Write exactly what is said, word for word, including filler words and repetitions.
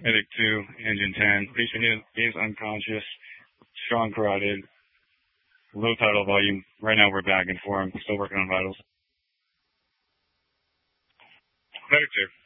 Medic two, engine ten. Patient is, is unconscious, strong carotid, low tidal volume. Right now we're back and forth. Still working on vitals. Medic two.